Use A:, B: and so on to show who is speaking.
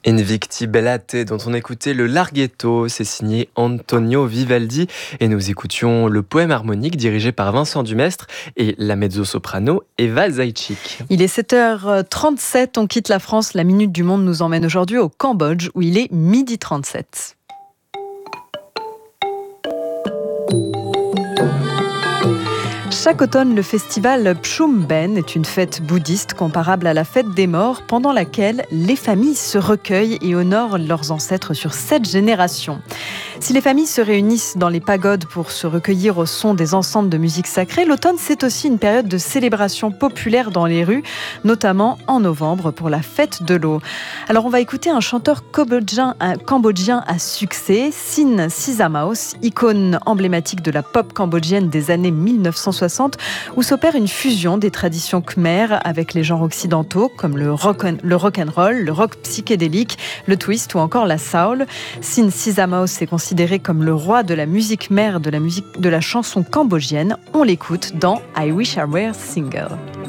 A: Invicti Bellate, dont on écoutait le Larghetto, c'est signé Antonio Vivaldi, et nous écoutions le poème harmonique dirigé par Vincent Dumestre et la mezzo-soprano Eva Zaïchik.
B: Il est 7h37, on quitte la France, la Minute du Monde nous emmène aujourd'hui au Cambodge où il est 12h37. Chaque automne, le festival Phum Ben est une fête bouddhiste comparable à la fête des morts, pendant laquelle les familles se recueillent et honorent leurs ancêtres sur 7 générations. Si les familles se réunissent dans les pagodes pour se recueillir au son des ensembles de musique sacrée, l'automne c'est aussi une période de célébration populaire dans les rues, notamment en novembre pour la fête de l'eau. Alors on va écouter un chanteur cambodgien à succès, Sin Sisamaos, icône emblématique de la pop cambodgienne des années 1960, où s'opère une fusion des traditions khmères avec les genres occidentaux comme le rock'n'roll, le rock psychédélique, le twist ou encore la soul. Sin Sisamaos est considéré comme le roi de la musique mère, de la chanson cambodgienne. On l'écoute dans I Wish I Were Single.